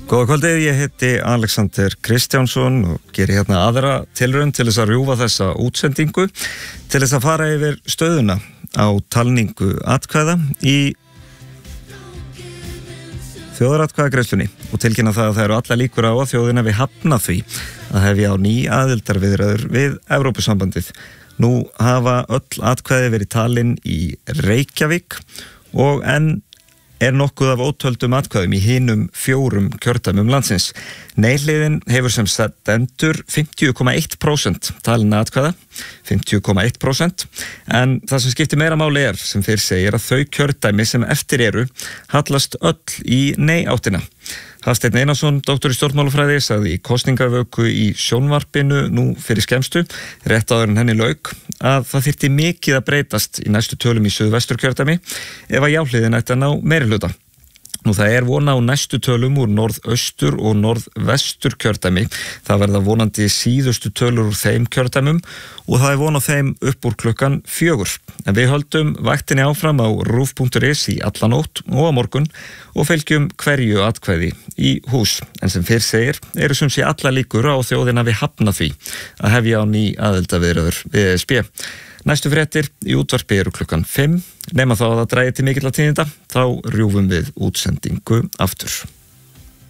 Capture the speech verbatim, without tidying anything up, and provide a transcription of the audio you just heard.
Góða kvöldið, ég heiti Alexander Kristjánsson og geri hérna aðra tilraun til þess að rjúfa þessa útsendingu til þess að fara yfir stöðuna á talningu atkvæða í þjóðaratkvæðagreiðslunni og tilkynna það að það eru alla líkur á að þjóðina við hafna því að hefja á ný aðildarviðræður við Evrópusambandið. Nú hafa öll atkvæði verið talin í Reykjavík og enn er nokkuð af ótöldum atkvæðum í hinum fjórum kjördæmum landsins. Nei-hliðin hefur sem stendur fimmtíu komma eitt prósent talina atkvæða, fimmtíu komma eitt prósent, en það sem skiptir meira máli er, sem fyrr segir, að þau kjördæmi sem eftir eru hallast öll í nei-áttina. Hafsteinn Einarsson, doktor í stjórnmálafræði, sagði í kosningavöku í sjónvarpinu nú fyrir skemmstu, rétt áður en henni lauk, að það þyrfti mikið að breytast í næstu tölum í suðvesturkjördæmi ef að já-hliðin ætti að ná meirihluta. Nú það er vona á næstu tölum úr norðaustur og norðvestur kjördæmi. Það verða vonandi síðustu tölur úr þeim kjördæmum og það er von á þeim upp úr klukkan fjögur. En við höldum vaktinni áfram á rúv punktur is í alla nótt og á morgun og fylgjum hverju atkvæði í hús. En sem fyrr segir, eru sem sé alla líkur á þjóðina við hafna því að hefja á ný aðildarviðræður við E S B. Næstu fréttir í útvarpi eru klukkan fimm, nema þá að það drægi til mikilla tíðinda, þá rjúfum við útsendingu aftur.